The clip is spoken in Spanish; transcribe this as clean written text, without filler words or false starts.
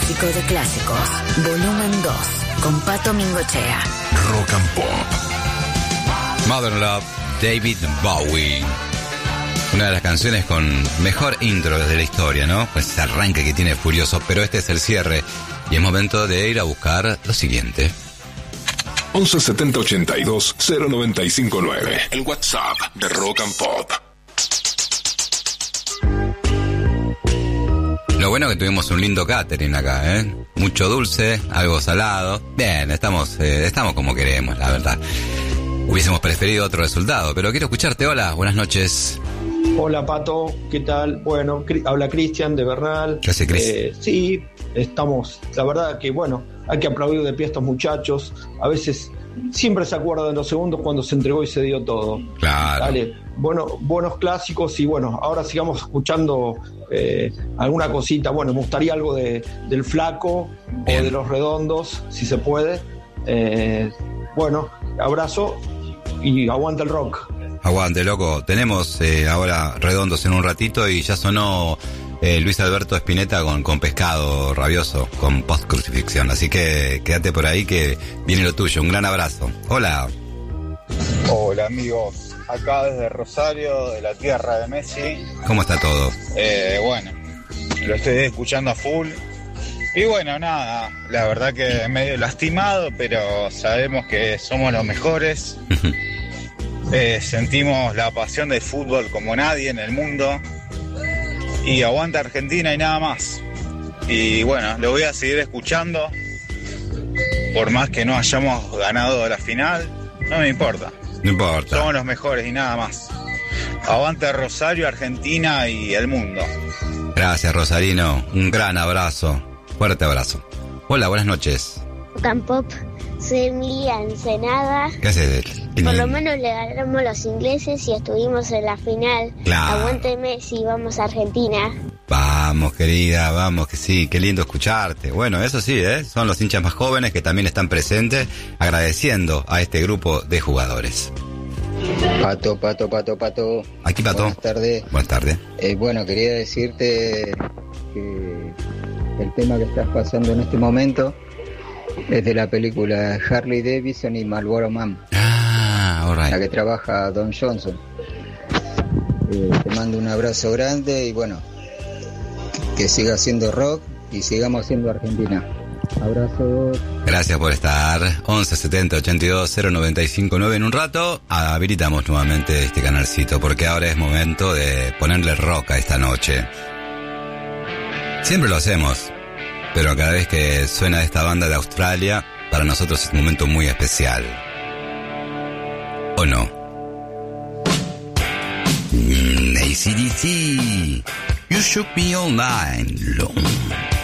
clásico de clásicos, volumen 2, con Pato Mingochea. Rock and Pop. Modern Love, David Bowie. Una de las canciones con mejor intro de la historia, ¿no? Pues ese arranque que tiene furioso, pero este es el cierre. Y es momento de ir a buscar lo siguiente. 11 70 82 0959. El WhatsApp de Rock and Pop. Lo bueno que tuvimos un lindo catering acá, ¿eh? Mucho dulce, algo salado. Bien, estamos como queremos, la verdad. Hubiésemos preferido otro resultado, pero quiero escucharte. Hola, buenas noches. Hola, Pato, ¿qué tal? Bueno, habla Cristian de Bernal. ¿Qué hace, Cristian? Sí, estamos, la verdad que bueno, hay que aplaudir de pie a estos muchachos. A veces siempre se acuerdan de los segundos cuando se entregó y se dio todo. Claro. Dale, buenos clásicos y bueno, ahora sigamos escuchando alguna cosita. Bueno, me gustaría algo del Flaco. Bien. O de Los Redondos, si se puede. Bueno, abrazo y aguanta el rock. Aguante, loco. Tenemos ahora Redondos en un ratito y ya sonó Luis Alberto Spinetta con Pescado Rabioso, con Post Crucifixión. Así que quédate por ahí que viene lo tuyo. Un gran abrazo. Hola. Hola, amigos. Acá desde Rosario, de la tierra de Messi. ¿Cómo está todo? Bueno, lo estoy escuchando a full. Y bueno, nada, la verdad que medio lastimado, pero sabemos que somos los mejores. Sentimos la pasión del fútbol como nadie en el mundo. Y aguanta Argentina y nada más. Y bueno, lo voy a seguir escuchando. Por más que no hayamos ganado la final, no me importa. No importa. Somos los mejores y nada más. Aguanta Rosario, Argentina y el mundo. Gracias, Rosarino. Un gran abrazo. Fuerte abrazo. Hola, buenas noches. Rock and Pop, soy Emilia Ensenada. ¿Qué haces? Por lo menos le ganamos los ingleses y estuvimos en la final. Claro. Aguante Messi, vamos a Argentina. Vamos, querida, vamos, que sí, qué lindo escucharte. Bueno, eso sí, son los hinchas más jóvenes que también están presentes, agradeciendo a este grupo de jugadores. Pato. Aquí, Pato. Buenas tardes. Buenas tardes. Bueno, quería decirte que el tema que estás pasando en este momento es de la película Harley Davidson y Marlboro Man. All right. La que trabaja Don Johnson. Te mando un abrazo grande y bueno, que siga haciendo rock y sigamos siendo Argentina. Abrazo. Gracias por estar. 11 70 82 0959. En un rato habilitamos nuevamente este canalcito porque ahora es momento de ponerle rock a esta noche. Siempre lo hacemos, pero cada vez que suena esta banda de Australia, para nosotros es un momento muy especial. ¿O no? AC/DC, You Shook Me All Night Long.